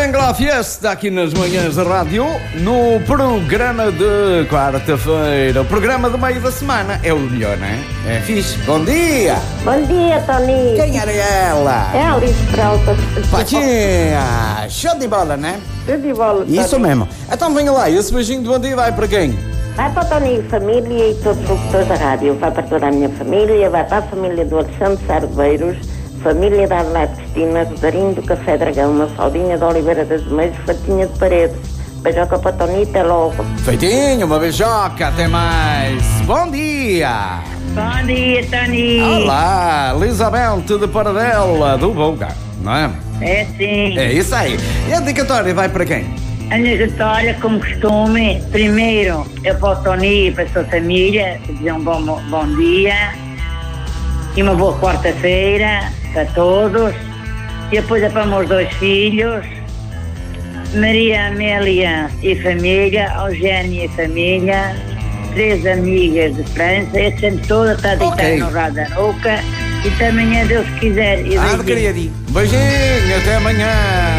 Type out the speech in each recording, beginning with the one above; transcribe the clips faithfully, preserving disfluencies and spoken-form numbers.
Venga a fiesta aqui nas manhãs da rádio, no programa de quarta-feira, o programa do meio da semana. É o melhor, não é? É fixe. Bom dia! Bom dia, Tony. Quem era ela? É a Alice Peralta. Patinha! Show de bola, né? Show de bola, Tony. Isso mesmo. Então venha lá, esse beijinho de bom dia vai para quem? Vai para o Tony e família e todos os locutores da rádio. Vai para toda a minha família, vai para a família do Alexandre Sargueiros, família da Adelaide Cristina, Rosarinho do Café Dragão, Mafaldinha da Oliveira das Meias, Fatinha de Paredes. Beijoca para Tony, até logo. Feitinho, uma beijoca, até mais. Bom dia! Bom dia, Tony. Olá, Elizabeth de Paradela, do Bolgar, não é? É sim. É isso aí. E a dedicatória vai para quem? A dedicatória, como costume, primeiro eu para o Tony e para a sua família, dizer um bom, bom dia e uma boa quarta-feira para todos. E depois é para os meus dois filhos, Maria Amélia e família, Eugénia e família, três amigas de França, esse sempre toda está a deitar Ok. no Rádio da Nuca, e até amanhã, Deus quiser. E Ah, beijinho. querido. Beijinho, até amanhã.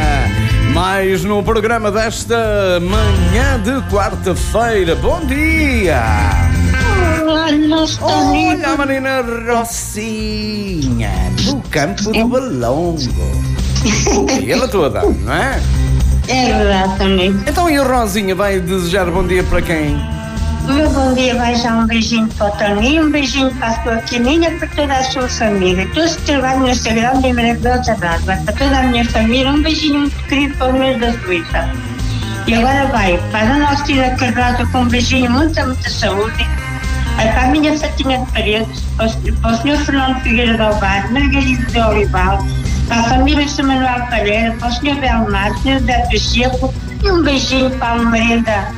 Mais no programa desta manhã de quarta-feira. Bom dia! Olá, nosso Tony. Olha a menina Rocinha, do campo do Balongo. E ela toda, não é? É verdade, Tony. Então e a Rosinha vai desejar bom dia para quem? O meu bom dia vai já um beijinho para o Tony, um beijinho para a sua Caninha, para toda a sua família. Todos que trabalham nesta grande e maravilhosa rádio. Vai para toda a minha família, um beijinho muito querido para os meus da Suíça. E agora vai para a Dona Alcina Carvalho com um beijinho, muita, muita saúde. Vai para a minha Fatinha de Paredes, para o, para o senhor Fernando Figueira do Alvar, Margarida de Olival, para a família de São Manuel Palheira, para o senhor Belmar, o senhor Zé Pacheco, e um beijinho para a merenda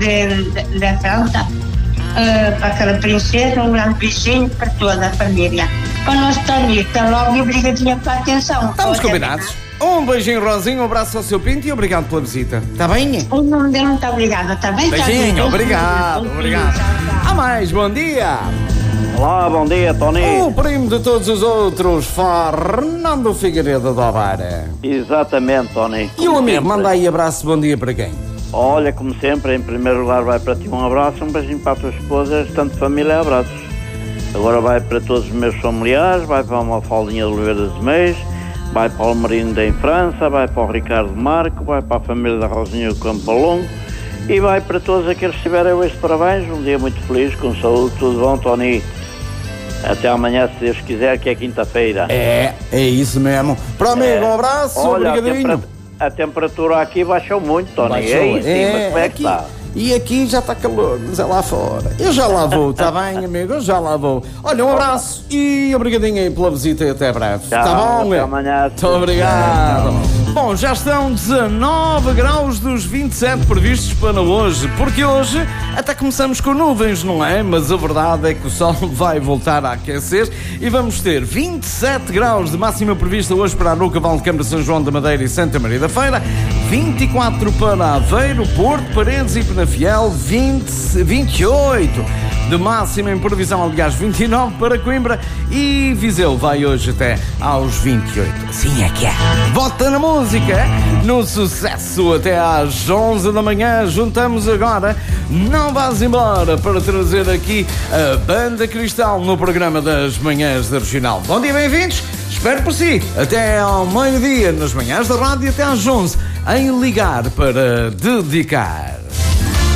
da França, uh, para aquela princesa, um grande beijinho para toda a família. Para o nosso Tony, até logo e obrigadinha pela atenção. Estamos Até combinados. Um beijinho, Rosinha, um abraço ao seu pinto e obrigado pela visita. Está bem? Em nome dele, muito obrigada, está bem? Beijinho, Tony? obrigado, Beijinho, obrigado. tchau, tchau. A mais, bom dia! Olá, bom dia, Tony. O primo de todos os outros, Fernando Figueiredo do Alvar. Exatamente, Tony. E o Como amigo, sempre. manda aí abraço, bom dia para quem? Olha, como sempre, em primeiro lugar vai para ti um abraço, um beijinho para a tua esposa, tanto família, abraços. Agora vai para todos os meus familiares, vai para uma Mafaldinha de Oliveira das Meias, vai para o Almerindo em França, vai para o Ricardo Marco, vai para a família da Rosinha do Campo Longo e vai para todos aqueles que estiverem hoje de parabéns. Um dia muito feliz, com saúde, tudo bom, Tony? Até amanhã, se Deus quiser, que é quinta-feira. É, é isso mesmo. Para o amigo, um abraço, Olha, a, obrigadinho. tempera- a temperatura aqui baixou muito, Tony. Baixou. É aí em cima, como é que aqui, está? E aqui já está calor, mas é lá fora. Eu já lá vou, está bem, amigo? Eu já lá vou. Olha, um abraço e obrigadinho aí pela visita e até breve. Tchau, Está bom, até meu? amanhã. Muito obrigado. Bom, já estão dezanove graus dos vinte e sete previstos para hoje, porque hoje até começamos com nuvens, não é? Mas a verdade é que o sol vai voltar a aquecer e vamos ter vinte e sete graus de máxima prevista hoje para Aroca, Valdecâmara, São João da Madeira e Santa Maria da Feira, vinte e quatro para Aveiro, Porto, Paredes e Penafiel, vinte, vinte e oito de máxima em previsão, aliás vinte e nove para Coimbra e Viseu vai hoje até aos vinte e oito. Assim é que é. Vota na música, no sucesso até às onze da manhã. Juntamos agora, não vás embora, para trazer aqui a Banda Cristal no programa das manhãs da Regional. Bom dia, bem-vindos. Espero por si até ao meio-dia nas manhãs da rádio, até às onze em Ligar para Dedicar.